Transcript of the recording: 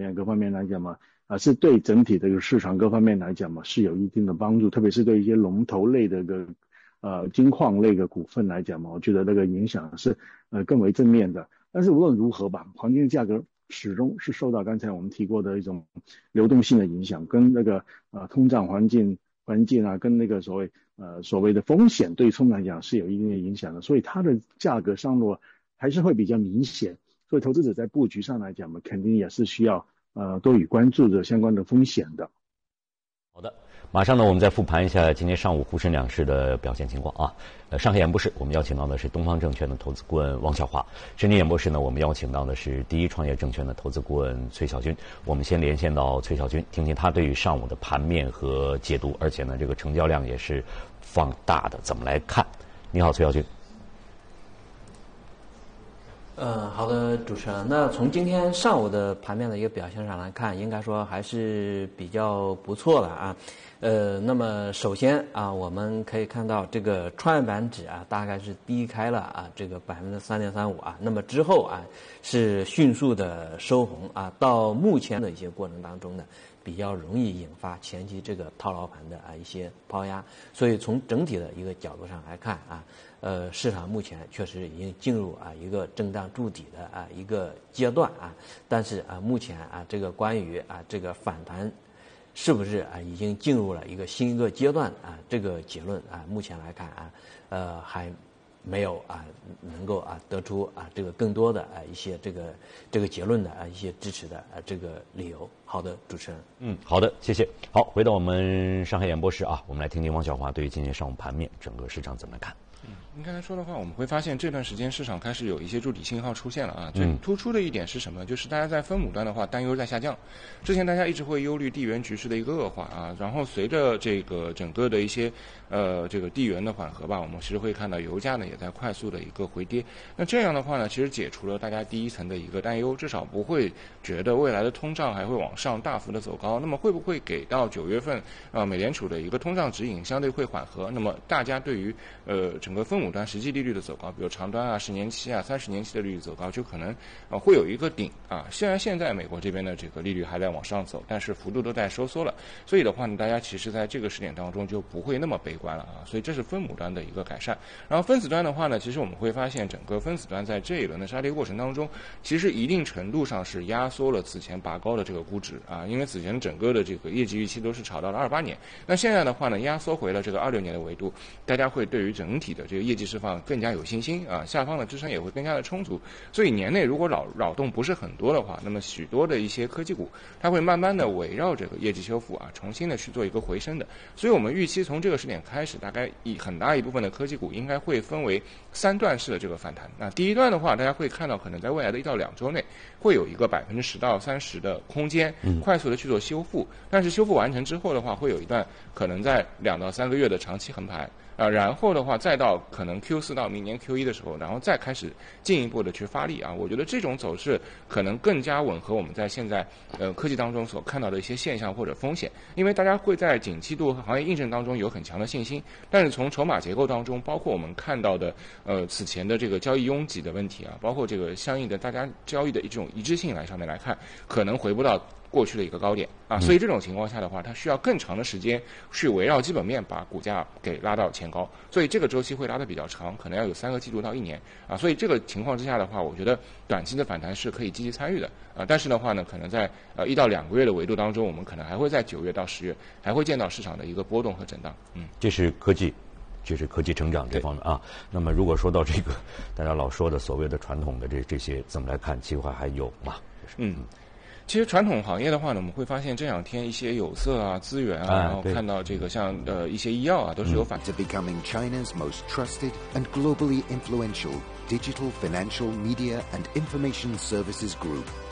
面各方面来讲嘛，是对整体的一个市场各方面来讲嘛是有一定的帮助，特别是对一些龙头类的一个金矿类的股份来讲嘛，我觉得那个影响是更为正面的。但是无论如何吧，黄金价格始终是受到刚才我们提过的一种流动性的影响，跟那个通胀环境啊，跟那个所谓的风险对冲来讲是有一定的影响的，所以它的价格上落还是会比较明显。所以投资者在布局上来讲嘛，肯定也是需要多予关注的相关的风险的。 好的，马上呢，我们再复盘一下今天上午沪深两市的表现情况啊。上海演播室我们邀请到的是东方证券的投资顾问汪小华，深圳演播室呢，我们邀请到的是第一创业证券的投资顾问崔小军。我们先连线到崔小军，听听他对于上午的盘面和解读，而且呢，这个成交量也是放大的，怎么来看？你好，崔小军。 好的，主持人。那从今天上午的盘面的一个表现上来看，应该说还是比较不错的啊。那么首先啊，我们可以看到这个创业板指啊，大概是低开了啊，这个3.35%啊。那么之后啊，是迅速的收红啊。到目前的一些过程当中呢，比较容易引发前期这个套牢盘的一些抛压。所以从整体的一个角度上来看啊。市场目前确实已经进入一个震荡筑底的一个阶段啊，但是目前这个关于这个反弹是不是已经进入了一个新一个阶段这个结论目前来看还没有能够得出这个更多的一些这个结论的一些支持的这个理由。好的，主持人。 好的，谢谢。好，回到我们上海演播室啊，我们来听听汪小华对于今天上午盘面整个市场怎么看。 应该来说的话，我们会发现这段时间市场开始有一些筑底信号出现了啊。最突出的一点是什么？就是大家在分母端的话，担忧在下降。之前大家一直会忧虑地缘局势的一个恶化啊，然后随着这个整个的一些这个地缘的缓和吧，我们其实会看到油价呢也在快速的一个回跌。那这样的话呢，其实解除了大家第一层的一个担忧，至少不会觉得未来的通胀还会往上大幅的走高。那么会不会给到9月份美联储的一个通胀指引相对会缓和？那么大家对于整个分母端实际利率的走高，比如长端10年期30年期的利率走高，就可能会有一个顶啊。虽然现在美国这边的这个利率还在往上走，但是幅度都在收缩了，所以的话呢，大家其实在这个时点当中就不会那么悲观了啊。所以这是分母端的一个改善。然后分子端的话呢，其实我们会发现整个分子端在这一轮的杀跌过程当中，其实一定程度上是压缩了此前拔高的这个估值啊，因为此前整个的这个业绩预期都是炒到了28年，那现在的话呢，压缩回了这个26年的维度，大家会对于整体的这个业绩释放更加有信心啊，下方的支撑也会更加的充足。所以年内如果扰动不是很多的话，那么许多的一些科技股它会慢慢的围绕这个业绩修复重新的去做一个回升的。所以我们预期从这个时点开始，大概很大一部分的科技股应该会分为3段式的这个反弹。那第一段的话，大家会看到可能在未来的1到2周内会有一个10%到30%的空间快速的去做修复，但是修复完成之后的话，会有一段可能在2到3个月的长期横盘然后的话再到可能 Q4 到明年 Q1 的时候，然后再开始进一步的去发力我觉得这种走势可能更加吻合我们在现在科技当中所看到的一些现象或者风险，因为大家会在景气度行业印证当中有很强的信心，但是从筹码结构当中，包括我们看到的此前的这个交易拥挤的问题包括这个相应的大家交易的一种一致性上面来看，可能回不到过去的一个高点所以这种情况下的话，它需要更长的时间去围绕基本面把股价给拉到前高，所以这个周期会拉得比较长，可能要有3个季度到1年所以这个情况之下的话，我觉得短期的反弹是可以积极参与的但是的话呢，可能在1到2个月的维度当中，我们可能还会在9月到10月还会见到市场的一个波动和震荡。 这是科技成长这方面那么如果说到这个大家老说的所谓的传统的这些怎么来看，计划还有吗？ 其实传统行业的话呢，我们会发现这2天一些有色资源然后看到这个像一些医药都是有反。 Becoming China's most trusted and globally influential digital financial media and information services group.